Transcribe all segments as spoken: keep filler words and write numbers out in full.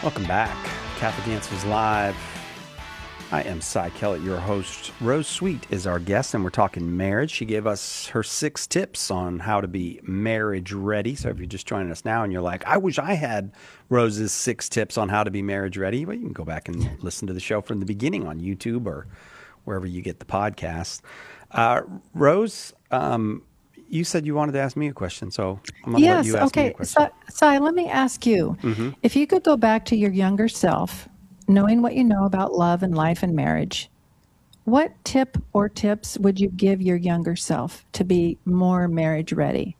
Welcome back. Catholic Answers Live. I am Cy Kellett, your host. Rose Sweet is our guest, and we're talking marriage. She gave us her six tips on how to be marriage ready. So if you're just joining us now and you're like, I wish I had Rose's six tips on how to be marriage ready, well, you can go back and listen to the show from the beginning on YouTube or wherever you get the podcast. Uh, Rose, um, you said you wanted to ask me a question, so I'm going to yes, let you ask okay. me a question. So, Cy, let me ask you, mm-hmm. if you could go back to your younger self, knowing what you know about love and life and marriage, what tip or tips would you give your younger self to be more marriage ready?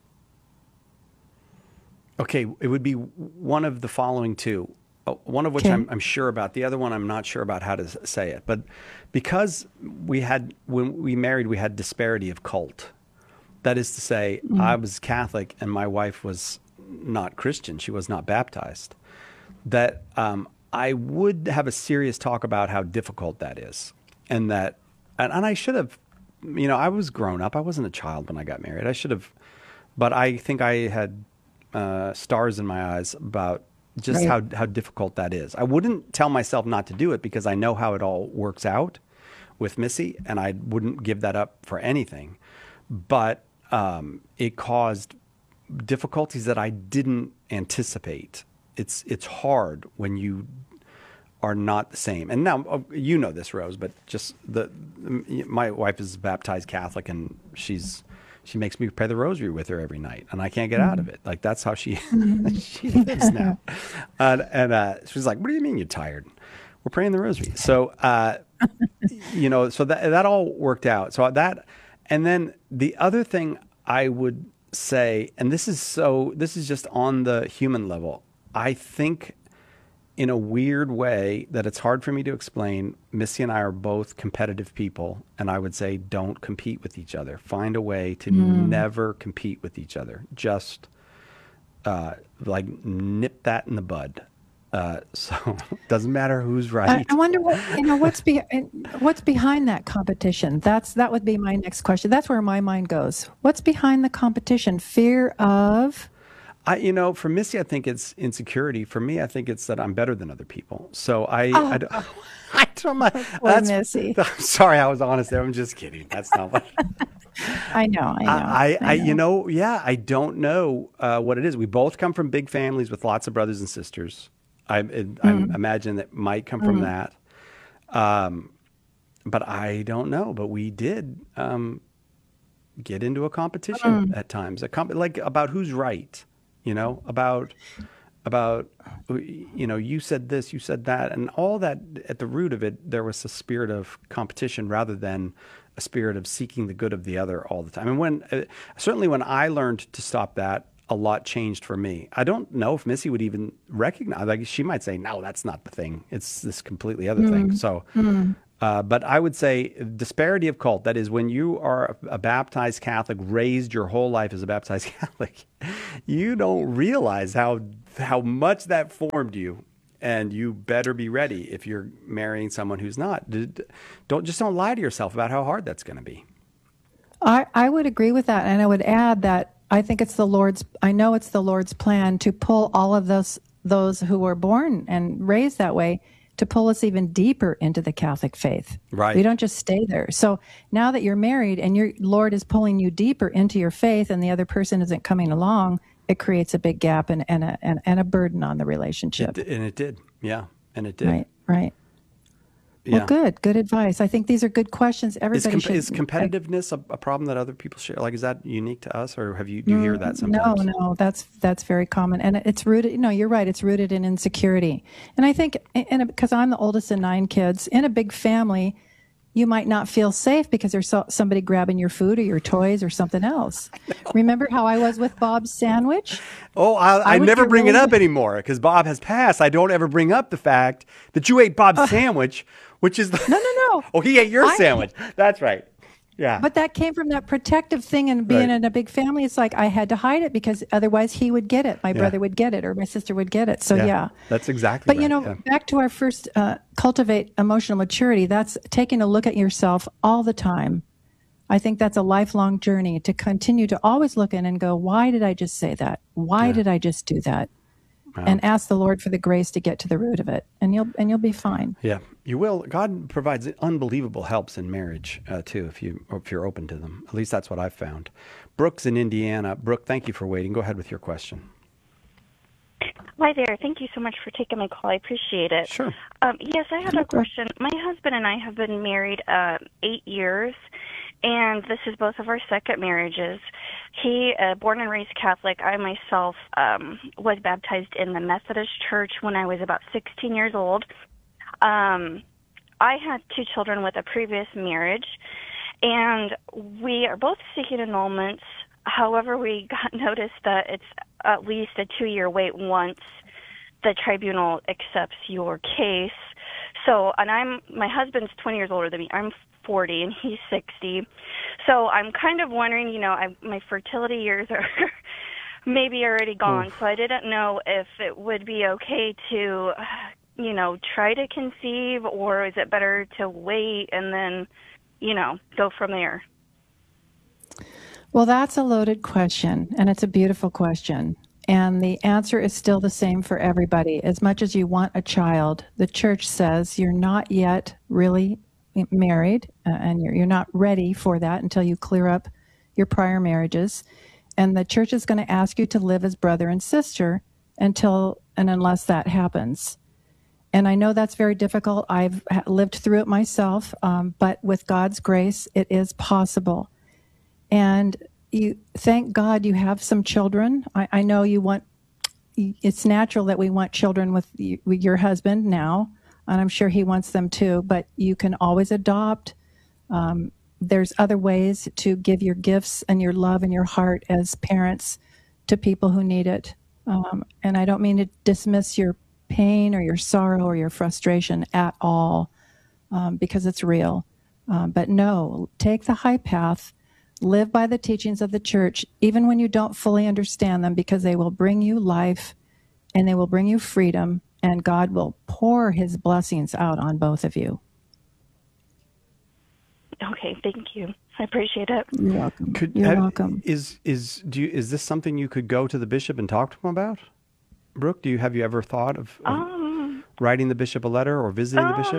Okay, it would be one of the following two, one of which okay. I'm, I'm sure about. The other one, I'm not sure about how to say it. But because we had, when we married, we had disparity of cult. That is to say, mm. I was Catholic and my wife was not Christian. She was not baptized. That um, I would have a serious talk about how difficult that is. And that, and, and I should have, you know, I was grown up. I wasn't a child when I got married. I should have, but I think I had uh, stars in my eyes about just right. how, how difficult that is. I wouldn't tell myself not to do it because I know how it all works out with Missy, and I wouldn't give that up for anything. But um, it caused difficulties that I didn't anticipate. It's it's hard when you are not the same. And now you know this, Rose, but just the my wife is baptized Catholic, and she's she makes me pray the rosary with her every night, and I can't get mm-hmm. out of it. Like that's how she she lives now. And, and uh, she's like, "What do you mean you're tired? We're praying the rosary." So uh, you know, so that that all worked out. So that, and then the other thing I would say, and this is so this is just on the human level. I think in a weird way that it's hard for me to explain, Missy and I are both competitive people, and I would say don't compete with each other. Find a way to mm. never compete with each other. Just uh, like nip that in the bud. Uh, so it doesn't matter who's right. I, I wonder what you know what's be, what's behind that competition. That's that would be my next question. That's where my mind goes. What's behind the competition? Fear of. I, you know, for Missy, I think it's insecurity. For me, I think it's that I'm better than other people. So I, oh. I, don't, I don't know. That's Missy. I'm sorry, I was honest there. I'm just kidding. That's not what. I know. I know. I, I, I know. you know, yeah, I don't know uh, what it is. We both come from big families with lots of brothers and sisters. I, it, mm. I imagine that might come from mm. that. Um, but I don't know. But we did um, get into a competition mm. at times, a comp- like about who's right. You know, about, about, you know, you said this, you said that, and all that at the root of it, there was a spirit of competition rather than a spirit of seeking the good of the other all the time. And when, uh, certainly when I learned to stop that, a lot changed for me. I don't know if Missy would even recognize, like she might say, no, that's not the thing. It's this completely other mm. thing. So, mm. Uh, but I would say disparity of cult, that is when you are a baptized Catholic, raised your whole life as a baptized Catholic, you don't realize how how much that formed you. And you better be ready if you're marrying someone who's not. Don't just don't lie to yourself about how hard that's going to be. I, I would agree with that. And I would add that I think it's the Lord's, I know it's the Lord's plan to pull all of those those who were born and raised that way to pull us even deeper into the Catholic faith. Right. We don't just stay there. So now that you're married and your Lord is pulling you deeper into your faith and the other person isn't coming along, it creates a big gap and, and, a, and, and a burden on the relationship. It, and it did. Yeah. And it did. Right. Right. Yeah. Well, good. Good advice. I think these are good questions. Everybody is, com- should. Is competitiveness a, a problem that other people share? Like, is that unique to us, or have you do you hear that sometimes? No, no, that's that's very common, and it's rooted. No, you're right. It's rooted in insecurity, and I think, and because I'm the oldest of nine kids in a big family, you might not feel safe because there's so, somebody grabbing your food or your toys or something else. Remember how I was with Bob's sandwich? Oh, I, I, I never bring really... it up anymore because Bob has passed. I don't ever bring up the fact that you ate Bob's uh, sandwich. Which is the, no, no, no. Oh, he ate your I, sandwich. That's right. Yeah. But that came from that protective thing and being right. in a big family. It's like I had to hide it because otherwise he would get it. My yeah. brother would get it or my sister would get it. So, yeah. yeah. That's exactly But, right. you know, yeah. back to our first uh, cultivate emotional maturity, that's taking a look at yourself all the time. I think that's a lifelong journey to continue to always look in and go, why did I just say that? Why yeah. did I just do that? and ask the Lord for the grace to get to the root of it, and you'll and you'll be fine. Yeah, you will. God provides unbelievable helps in marriage uh, too, if you if you're open to them. At least that's what I've found. Brooke's in Indiana. Brooke, thank you for waiting. Go ahead with your question. Hi there. Thank you so much for taking my call. I appreciate it. Sure. Um, yes, I have a question. My husband and I have been married uh, eight years, and this is both of our second marriages. He, uh, born and raised Catholic. I myself um, was baptized in the Methodist Church when I was about sixteen years old. Um, I had two children with a previous marriage, and we are both seeking annulments. However, we got notice that it's at least a two-year wait once the tribunal accepts your case. So, and I'm, my husband's twenty years older than me. I'm forty and he's sixty. So I'm kind of wondering, you know, I, my fertility years are maybe already gone. Oof. So I didn't know if it would be okay to, you know, try to conceive, or is it better to wait and then, you know, go from there? Well, that's a loaded question, and it's a beautiful question. And the answer is still the same for everybody. As much as you want a child, the church says you're not yet really married, uh, and you're, you're not ready for that until you clear up your prior marriages. And the church is going to ask you to live as brother and sister until and unless that happens. And I know that's very difficult. I've lived through it myself, um, but with God's grace, it is possible. And you, thank God you have some children. I, I know you want, it's natural that we want children with, you, with your husband now, and I'm sure he wants them too, but you can always adopt. Um, there's other ways to give your gifts and your love and your heart as parents to people who need it. Um, and I don't mean to dismiss your pain or your sorrow or your frustration at all, um, because it's real. Um, but no, take the high path. Live by the teachings of the church, even when you don't fully understand them, because they will bring you life and they will bring you freedom, and God will pour his blessings out on both of you. Okay, thank you. I appreciate it. You're welcome. Could, You're have, welcome. Is is do you, is this something you could go to the bishop and talk to him about? Brooke, do you have you ever thought of, of um, writing the bishop a letter or visiting um, the bishop?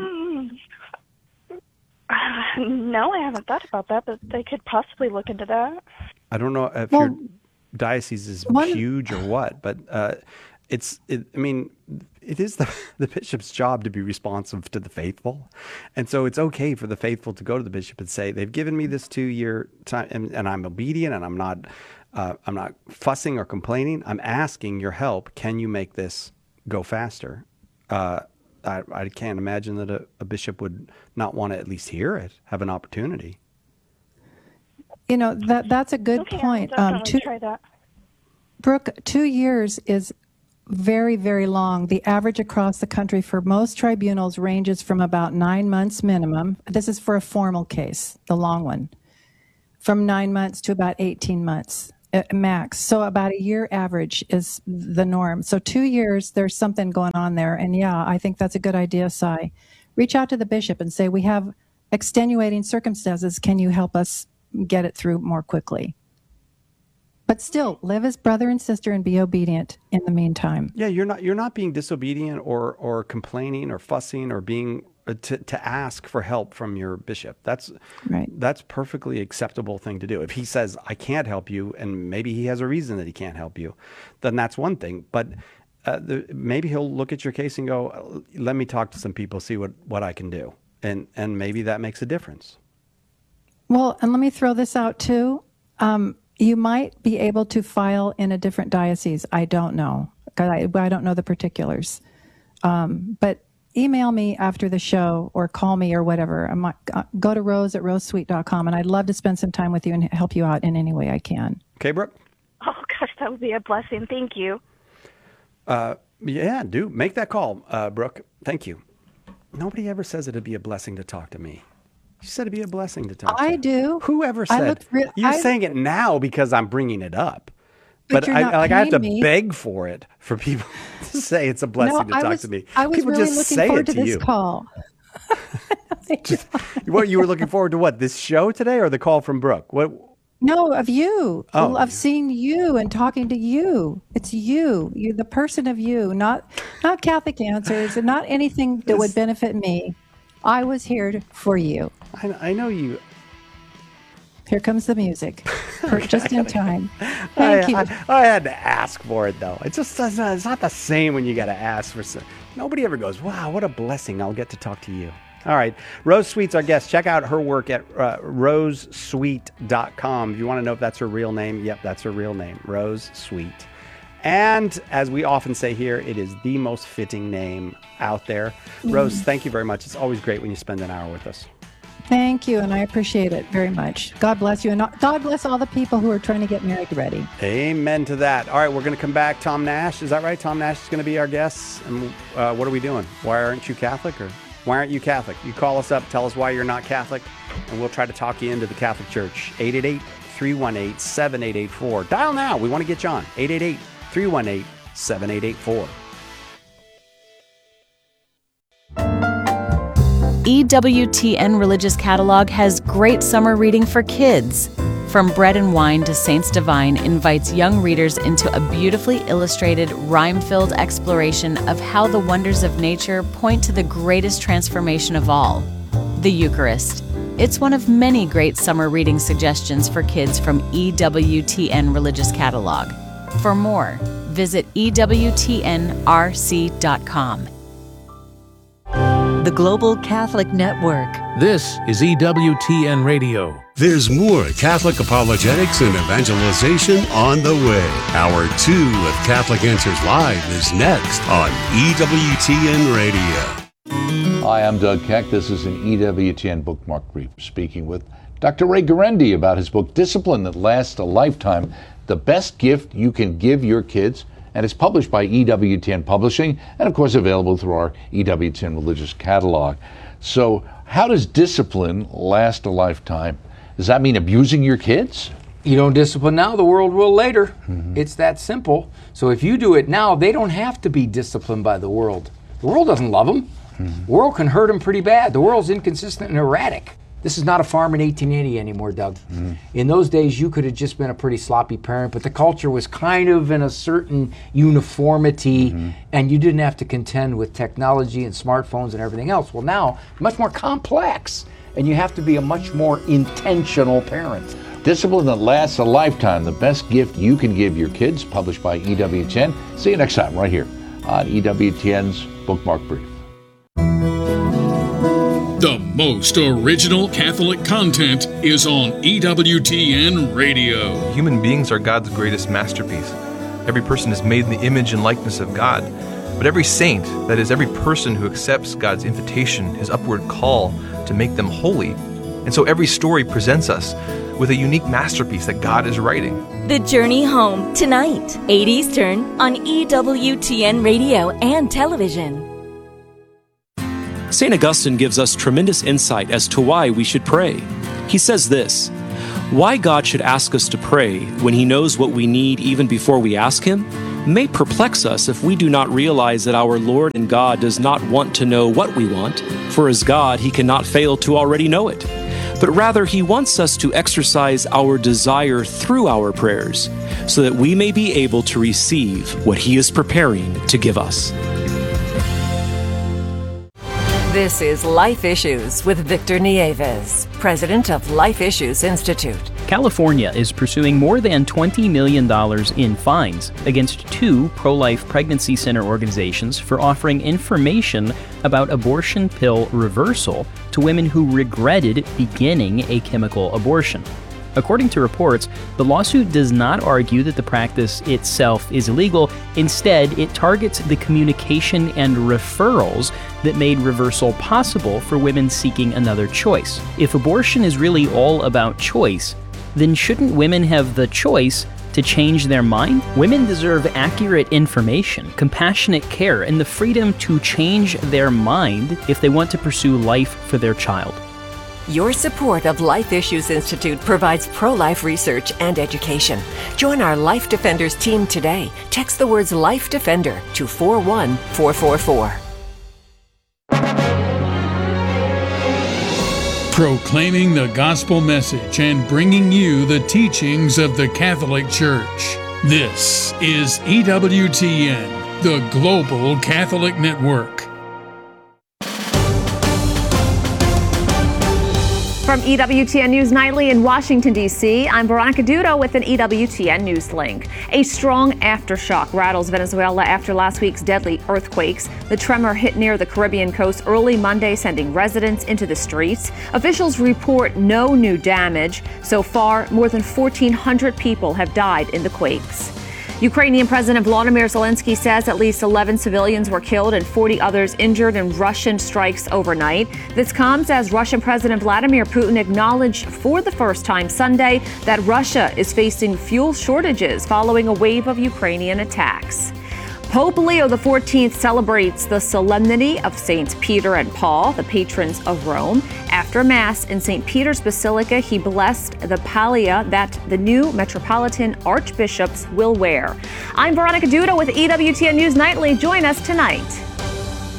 Uh, no, I haven't thought about that, but they could possibly look into that. I don't know if well, your diocese is one, huge or what, but uh, it's, it, I mean, it is the, the bishop's job to be responsive to the faithful. And so it's okay for the faithful to go to the bishop and say, they've given me this two year time and, and I'm obedient and I'm not, uh, I'm not fussing or complaining. I'm asking your help. Can you make this go faster? Uh, I, I can't imagine that a, a bishop would not want to at least hear it, have an opportunity. You know, that that's a good okay, point. I'll definitely um, two, try that. Brooke, two years is very, very long. The average across the country for most tribunals ranges from about nine months minimum. This is for a formal case, the long one, from nine months to about eighteen months at max. So about a year average is the norm. So two years, there's something going on there. And yeah, I think that's a good idea, Sai. Reach out to the bishop and say, we have extenuating circumstances. Can you help us get it through more quickly? But still, live as brother and sister and be obedient in the meantime. Yeah, you're not you're not being disobedient or or complaining or fussing or being uh, to to ask for help from your bishop. That's right. That's perfectly acceptable thing to do. If he says I can't help you, and maybe he has a reason that he can't help you, then that's one thing. But uh, the, maybe he'll look at your case and go, "Let me talk to some people, see what what I can do," and and maybe that makes a difference. Well, and let me throw this out too. Um, You might be able to file in a different diocese. I don't know. I, I don't know the particulars. Um, but email me after the show or call me or whatever. I might, uh, go to rose at rosesweet dot com, and I'd love to spend some time with you and help you out in any way I can. Okay, Brooke? Oh, gosh, that would be a blessing. Thank you. Uh, yeah, do. Make that call, uh, Brooke. Thank you. Nobody ever says it'd be a blessing to talk to me. You said it'd be a blessing to talk to I you. do. Whoever said? Re- You're I, saying it now because I'm bringing it up. But, But you're I, not like I have to paying me. beg for it for people to say it's a blessing no, to I talk was, to me. I was people really just looking say forward it to to this you. call. Just, what you were looking forward to? What, this show today or the call from Brooke? What? No, of you, Oh. of seeing you and talking to you. It's you, you, the person of you, not not Catholic Answers and not anything that would benefit me. I was here for you. I, I know you. Here comes the music, per- just in time. Thank I, you. I, I had to ask for it though. It just does not, it's not the same when you got to ask for some. Nobody ever goes, wow, what a blessing. I'll get to talk to you. All right. Rose Sweet's our guest. Check out her work at uh, rose sweet dot com. If you want to know if that's her real name, yep, that's her real name, Rose Sweet. And as we often say here, it is the most fitting name out there. Mm. Rose, thank you very much. It's always great when you spend an hour with us. Thank you, and I appreciate it very much. God bless you, and God bless all the people who are trying to get married ready. Amen to that. All right, we're going to come back. Tom Nash, is that right? Tom Nash is going to be our guest. And uh, what are we doing? Why aren't you Catholic? Or why aren't you Catholic? You call us up, tell us why you're not Catholic, and we'll try to talk you into the Catholic Church. eight eight eight, three one eight, seven eight eight four. Dial now. We want to get you on. eight eight eight, three one eight, seven eight eight four. E W T N Religious Catalog has great summer reading for kids. From Bread and Wine to Saints Divine invites young readers into a beautifully illustrated, rhyme-filled exploration of how the wonders of nature point to the greatest transformation of all, the Eucharist. It's one of many great summer reading suggestions for kids from E W T N Religious Catalog. For more, visit E W T N R C dot com. The Global Catholic Network. This is E W T N Radio. There's more Catholic apologetics and evangelization on the way. Hour two of Catholic Answers Live is next on E W T N Radio. Hi, I'm Doug Keck. This is an E W T N Bookmark Brief, speaking with Doctor Ray Guarendi about his book, Discipline That Lasts a Lifetime, the best gift you can give your kids. And it's published by E W T N Publishing, and of course available through our E W T N Religious Catalog. So how does discipline last a lifetime? Does that mean abusing your kids? You don't discipline now, the world will later. Mm-hmm. It's that simple. So if you do it now, they don't have to be disciplined by the world. The world doesn't love them. Mm-hmm. The world can hurt them pretty bad. The world's inconsistent and erratic. This is not a farm in eighteen eighty anymore, Doug. Mm-hmm. In those days, you could have just been a pretty sloppy parent, but the culture was kind of in a certain uniformity, mm-hmm. and you didn't have to contend with technology and smartphones and everything else. Well, now, much more complex, and you have to be a much more intentional parent. Discipline That Lasts a Lifetime, the best gift you can give your kids, published by E W T N. See you next time right here on E W T N's Bookmark Brief. The most original Catholic content is on E W T N Radio. Human beings are God's greatest masterpiece. Every person is made in the image and likeness of God. But every saint, that is, every person who accepts God's invitation, his upward call to make them holy. And so every story presents us with a unique masterpiece that God is writing. The Journey Home, tonight, eight Eastern, on E W T N Radio and television. Saint Augustine gives us tremendous insight as to why we should pray. He says this: why God should ask us to pray when He knows what we need even before we ask Him may perplex us if we do not realize that our Lord and God does not want to know what we want, for as God He cannot fail to already know it. But rather He wants us to exercise our desire through our prayers, so that we may be able to receive what He is preparing to give us. This is Life Issues with Victor Nieves, president of Life Issues Institute. California is pursuing more than twenty million dollars in fines against two pro-life pregnancy center organizations for offering information about abortion pill reversal to women who regretted beginning a chemical abortion. According to reports, the lawsuit does not argue that the practice itself is illegal. Instead, it targets the communication and referrals that made reversal possible for women seeking another choice. If abortion is really all about choice, then shouldn't women have the choice to change their mind? Women deserve accurate information, compassionate care, and the freedom to change their mind if they want to pursue life for their child. Your support of Life Issues Institute provides pro-life research and education. Join our Life Defenders team today. Text the words Life Defender to four one four four four. proclaiming the gospel message and bringing you the teachings of the Catholic Church. This is E W T N, the Global Catholic Network. From E W T N News Nightly in Washington, D C, I'm Veronica Dudo with an E W T N News link. A strong aftershock rattles Venezuela after last week's deadly earthquakes. The tremor hit near the Caribbean coast early Monday, sending residents into the streets. Officials report no new damage. So far, more than fourteen hundred people have died in the quakes. Ukrainian President Volodymyr Zelensky says at least eleven civilians were killed and forty others injured in Russian strikes overnight. This comes as Russian President Vladimir Putin acknowledged for the first time Sunday that Russia is facing fuel shortages following a wave of Ukrainian attacks. Pope Leo the fourteenth celebrates the solemnity of Saints Peter and Paul, the patrons of Rome. After Mass in Saint Peter's Basilica, he blessed the pallia that the new metropolitan archbishops will wear. I'm Veronica Dudo with E W T N News Nightly. Join us tonight.